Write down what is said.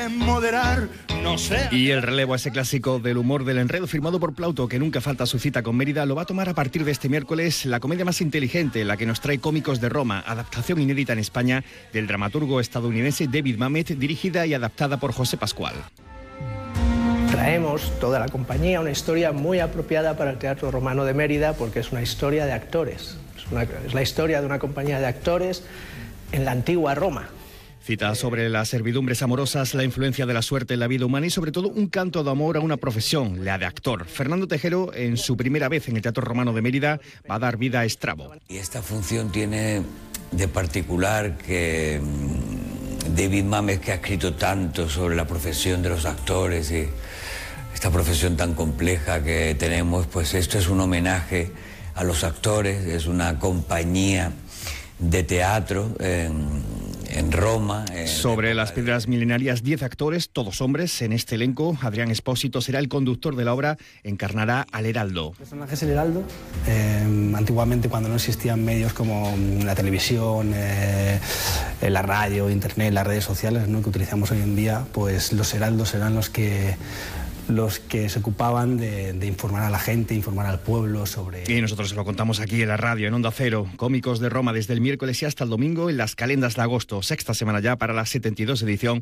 pueden moderar, no sé. Y el relevo a ese clásico del humor del enredo firmado por Plauto, que nunca falta a su cita con Mérida, lo va a tomar a partir de este miércoles la comedia más inteligente, la que nos trae Cómicos de Roma, adaptación inédita en España del dramaturgo estadounidense David Mamet, dirigida y adaptada por José Pascual. Traemos toda la compañía una historia muy apropiada para el Teatro Romano de Mérida, porque es una historia de actores. Es la historia de una compañía de actores en la antigua Roma. Cita sobre las servidumbres amorosas, la influencia de la suerte en la vida humana y sobre todo un canto de amor a una profesión, la de actor. Fernando Tejero, en su primera vez en el Teatro Romano de Mérida, va a dar vida a Estrabo. Y esta función tiene de particular que David Mamet, que ha escrito tanto sobre la profesión de los actores y esta profesión tan compleja que tenemos, pues esto es un homenaje a los actores, es una compañía de teatro en Roma. Sobre las piedras milenarias, 10 actores, todos hombres, en este elenco. Adrián Espósito será el conductor de la obra, encarnará al Heraldo. El personaje es el Heraldo. Antiguamente, cuando no existían medios como la televisión, la radio, internet, las redes sociales, ¿no?, que utilizamos hoy en día, pues los heraldos eran los que se ocupaban de informar a la gente, informar al pueblo sobre... Y nosotros lo contamos aquí en la radio, en Onda Cero. Cómicos de Roma desde el miércoles y hasta el domingo en las calendas de agosto. Sexta semana ya para la 72 edición